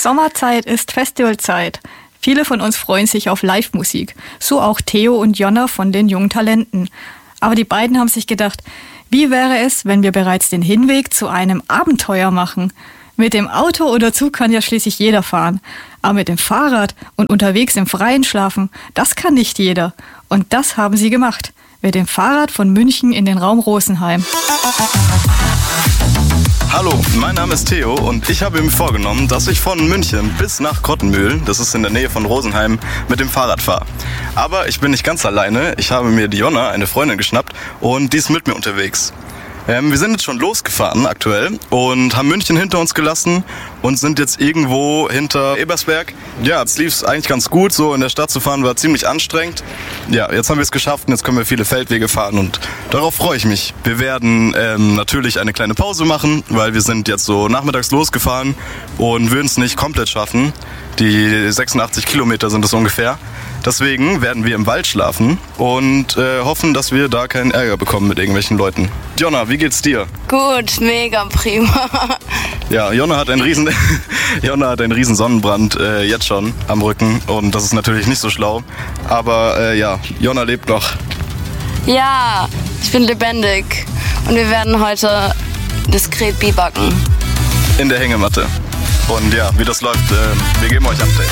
Sommerzeit ist Festivalzeit. Viele von uns freuen sich auf Live-Musik. So auch Theo und Jonna von den Jungen Talenten. Aber die beiden haben sich gedacht, wie wäre es, wenn wir bereits den Hinweg zu einem Abenteuer machen? Mit dem Auto oder Zug kann ja schließlich jeder fahren. Aber mit dem Fahrrad und unterwegs im Freien schlafen, das kann nicht jeder. Und das haben sie gemacht. Mit dem Fahrrad von München in den Raum Rosenheim. Hallo, mein Name ist Theo und ich habe mir vorgenommen, dass ich von München bis nach Grottenmühl, das ist in der Nähe von Rosenheim, mit dem Fahrrad fahre. Aber ich bin nicht ganz alleine, ich habe mir die Jonna, eine Freundin, geschnappt und die ist mit mir unterwegs. Wir sind jetzt schon losgefahren aktuell und haben München hinter uns gelassen und sind jetzt irgendwo hinter Ebersberg. Ja, jetzt lief es eigentlich ganz gut, so in der Stadt zu fahren war ziemlich anstrengend. Ja, jetzt haben wir es geschafft und jetzt können wir viele Feldwege fahren und darauf freue ich mich. Wir werden natürlich eine kleine Pause machen, weil wir sind jetzt so nachmittags losgefahren und würden es nicht komplett schaffen. Die 86 Kilometer sind es ungefähr. Deswegen werden wir im Wald schlafen und hoffen, dass wir da keinen Ärger bekommen mit irgendwelchen Leuten. Jonna, wie geht's dir? Gut, mega prima. Ja, Jonna hat einen riesen Sonnenbrand jetzt schon am Rücken und das ist natürlich nicht so schlau. Aber ja, Jonna lebt noch. Ja, ich bin lebendig und wir werden heute diskret biwaken. In der Hängematte. Und ja, wie das läuft, wir geben euch Updates.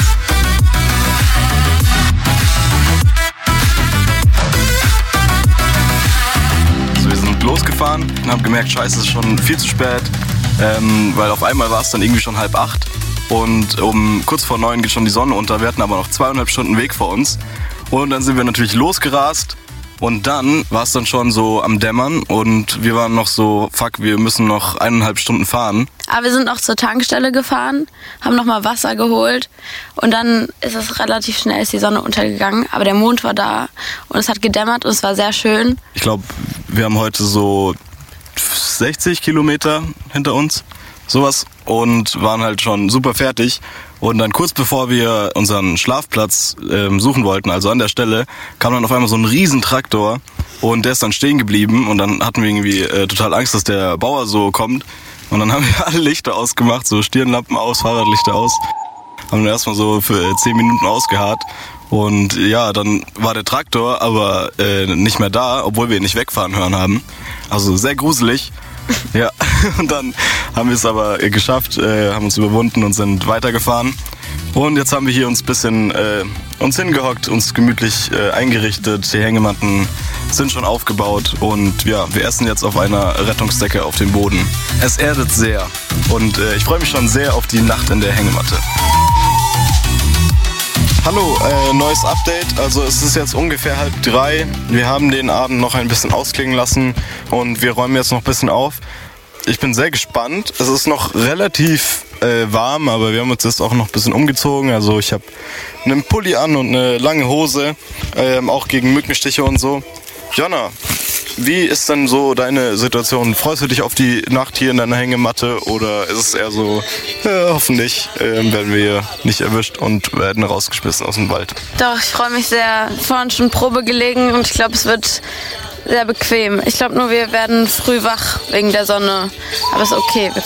Losgefahren und haben gemerkt, scheiße, es ist schon viel zu spät, weil auf einmal war es dann irgendwie schon 7:30 und kurz vor 9 geht schon die Sonne unter. Wir hatten aber noch 2,5 Stunden Weg vor uns und dann sind wir natürlich losgerast und dann war es dann schon so am Dämmern und wir waren noch so, fuck, wir müssen noch 1,5 Stunden fahren. Aber wir sind auch zur Tankstelle gefahren, haben nochmal Wasser geholt und dann ist es relativ schnell, ist die Sonne untergegangen, aber der Mond war da und es hat gedämmert und es war sehr schön. Ich glaube, wir haben heute so 60 Kilometer hinter uns, sowas, und waren halt schon super fertig. Und dann kurz bevor wir unseren Schlafplatz suchen wollten, also an der Stelle, kam dann auf einmal so ein Riesentraktor und der ist dann stehen geblieben und dann hatten wir irgendwie total Angst, dass der Bauer so kommt. Und dann haben wir alle Lichter ausgemacht, so Stirnlampen aus, Fahrradlichter aus. Haben dann erstmal so für 10 Minuten ausgeharrt. Und ja, dann war der Traktor aber nicht mehr da, obwohl wir ihn nicht wegfahren hören haben. Also sehr gruselig. Ja, und dann haben wir es aber geschafft, haben uns überwunden und sind weitergefahren. Und jetzt haben wir hier uns ein bisschen uns hingehockt, uns gemütlich eingerichtet. Die Hängematten sind schon aufgebaut und ja, wir essen jetzt auf einer Rettungsdecke auf dem Boden. Es erdet sehr und ich freue mich schon sehr auf die Nacht in der Hängematte. Hallo, neues Update. Also es ist jetzt ungefähr 2:30. Wir haben den Abend noch ein bisschen ausklingen lassen und wir räumen jetzt noch ein bisschen auf. Ich bin sehr gespannt. Es ist noch relativ warm, aber wir haben uns jetzt auch noch ein bisschen umgezogen. Also ich habe einen Pulli an und eine lange Hose, auch gegen Mückenstiche und so. Jonna, wie ist denn so deine Situation? Freust du dich auf die Nacht hier in deiner Hängematte oder ist es eher so, hoffentlich werden wir hier nicht erwischt und werden rausgeschmissen aus dem Wald? Doch, ich freue mich sehr. Vorhin schon Probe gelegen und ich glaube, es wird sehr bequem. Ich glaube nur, wir werden früh wach wegen der Sonne. Aber ist okay, wir